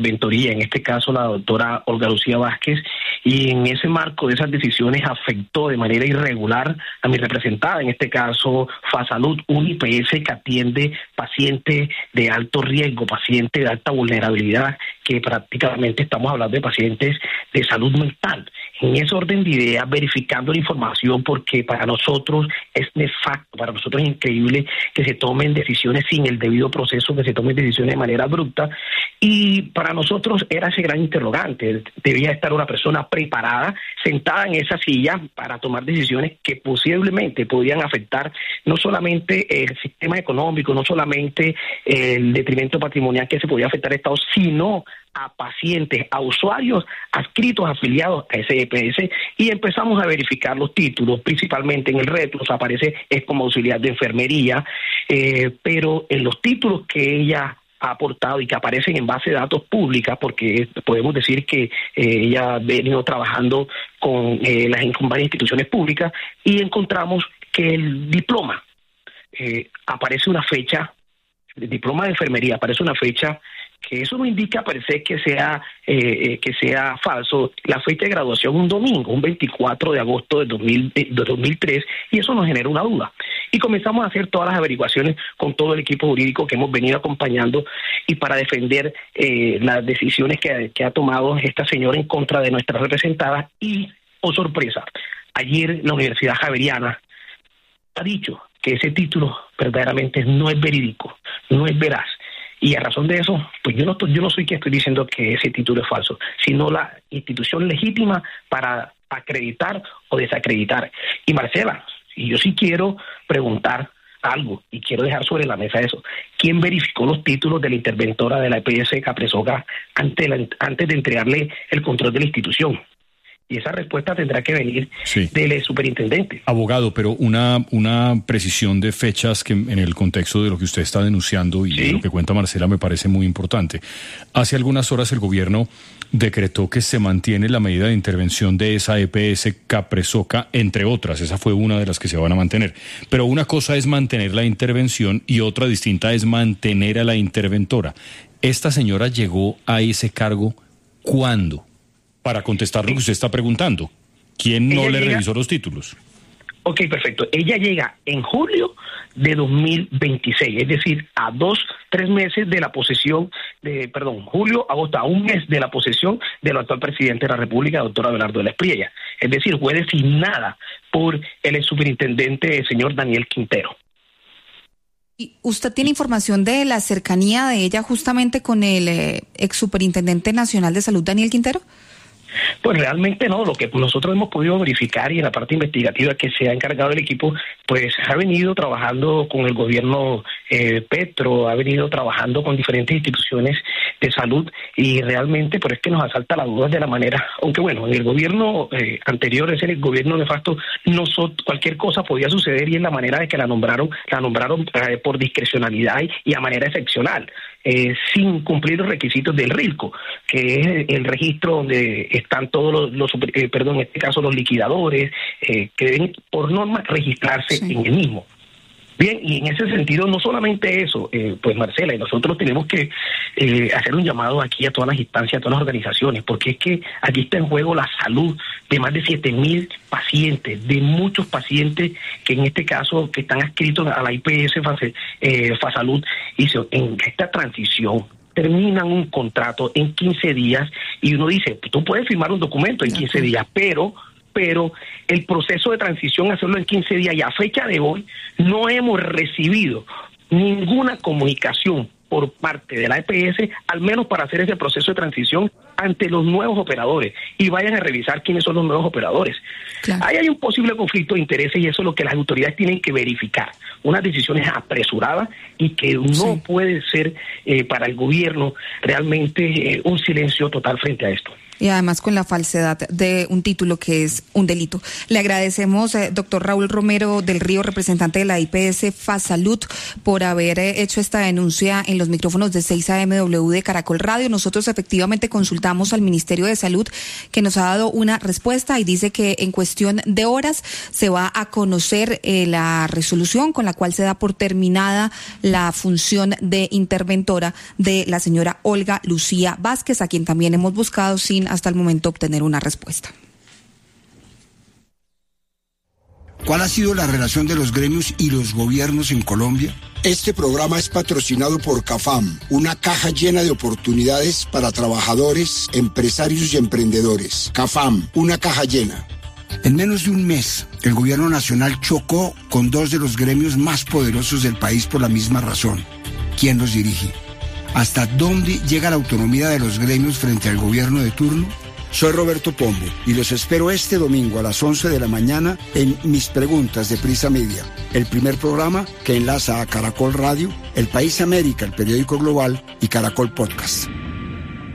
Ventoría, en este caso la doctora Olga Lucía Vázquez, y en ese marco de esas decisiones afectó de manera irregular a mi representada, en este caso Fasalud, un IPS que atiende pacientes de alto riesgo, pacientes de alta vulnerabilidad, que prácticamente estamos hablando de pacientes de salud mental. En ese orden de ideas, verificando la información, porque para nosotros es nefasto, para nosotros es increíble que se tomen decisiones sin el debido proceso, que se tomen decisiones de manera abrupta, y para nosotros era ese gran interrogante. Debía estar una persona preparada, sentada en esa silla para tomar decisiones que posiblemente podían afectar no solamente el sistema económico, no solamente el detrimento patrimonial que se podía afectar al Estado, sino a pacientes, a usuarios adscritos, afiliados a ese EPS, y empezamos a verificar los títulos. Principalmente en el RETROS aparece es como auxiliar de enfermería, pero en los títulos que ella ha aportado y que aparecen en base de datos públicas, porque podemos decir que ella ha venido trabajando con varias instituciones públicas, y encontramos que el diploma aparece una fecha, el diploma de enfermería aparece una fecha que eso no indica, parece que sea falso, la fecha de graduación un domingo, un 24 de agosto de 2003, y eso nos genera una duda. Y comenzamos a hacer todas las averiguaciones con todo el equipo jurídico que hemos venido acompañando, y para defender las decisiones que ha tomado esta señora en contra de nuestra representada. Y, oh sorpresa, ayer la Universidad Javeriana ha dicho que ese título verdaderamente no es verídico, no es veraz. Y a razón de eso, pues yo no soy quien estoy diciendo que ese título es falso, sino la institución legítima para acreditar o desacreditar. Y Marcela, y yo sí quiero preguntar algo, y quiero dejar sobre la mesa eso. ¿Quién verificó los títulos de la interventora de la EPS Capresoca antes de entregarle el control de la institución? Y esa respuesta tendrá que venir del superintendente. Abogado, pero una precisión de fechas que en el contexto de lo que usted está denunciando y de lo que cuenta Marcela me parece muy importante. Hace algunas horas el gobierno decretó que se mantiene la medida de intervención de esa EPS Capresoca, entre otras. Esa fue una de las que se van a mantener. Pero una cosa es mantener la intervención y otra distinta es mantener a la interventora. ¿Esta señora llegó a ese cargo cuándo? Para contestar lo que usted está preguntando. ¿Quién no le revisó los títulos? Ok, perfecto. Ella llega en julio de 2026, es decir, a 3 meses de la posesión, julio, agosto, a un mes de la posesión del actual presidente de la República, doctor Abelardo de la Espriella. Es decir, fue designada por el superintendente, el señor Daniel Quintero. ¿Y usted tiene información de la cercanía de ella justamente con el ex superintendente nacional de salud, Daniel Quintero? Pues realmente no, lo que nosotros hemos podido verificar y en la parte investigativa que se ha encargado el equipo, pues ha venido trabajando con el gobierno Petro, ha venido trabajando con diferentes instituciones de salud, y realmente pues es que nos asalta la duda de la manera, aunque bueno, en el gobierno anterior, es el gobierno nefasto, cualquier cosa podía suceder, y en la manera de que la nombraron por discrecionalidad y a manera excepcional, sin cumplir los requisitos del RILCO, que es el registro donde están todos en este caso los liquidadores, que deben por norma registrarse en el mismo. Bien, y en ese sentido, no solamente eso, pues Marcela, y nosotros tenemos que hacer un llamado aquí a todas las instancias, a todas las organizaciones, porque es que aquí está en juego la salud de más de 7,000 pacientes, de muchos pacientes que en este caso que están adscritos a la IPS Fasalud, y en esta transición terminan un contrato en 15 días, y uno dice, tú puedes firmar un documento en 15 días, pero el proceso de transición, hacerlo en 15 días, y a fecha de hoy no hemos recibido ninguna comunicación por parte de la EPS, al menos para hacer ese proceso de transición ante los nuevos operadores, y vayan a revisar quiénes son los nuevos operadores. Claro. Ahí hay un posible conflicto de intereses, y eso es lo que las autoridades tienen que verificar. Unas decisiones apresuradas y que no puede ser para el gobierno realmente un silencio total frente a esto. y además con la falsedad de un título que es un delito. Le agradecemos, doctor Raúl Romero del Río, representante de la IPS FASalud, por haber hecho esta denuncia en los micrófonos de 6 AMW de Caracol Radio. Nosotros efectivamente consultamos al Ministerio de Salud, que nos ha dado una respuesta y dice que en cuestión de horas se va a conocer la resolución con la cual se da por terminada la función de interventora de la señora Olga Lucía Vázquez, a quien también hemos buscado sin hasta el momento obtener una respuesta. ¿Cuál ha sido la relación de los gremios y los gobiernos en Colombia? Este programa es patrocinado por CAFAM, una caja llena de oportunidades para trabajadores, empresarios y emprendedores. CAFAM, una caja llena. En menos de un mes, el gobierno nacional chocó con dos de los gremios más poderosos del país por la misma razón. ¿Quién los dirige? ¿Hasta dónde llega la autonomía de los gremios frente al gobierno de turno? Soy Roberto Pombo y los espero este domingo a las 11 de la mañana en Mis Preguntas de Prisa Media, el primer programa que enlaza a Caracol Radio, El País América, el periódico global, y Caracol Podcast.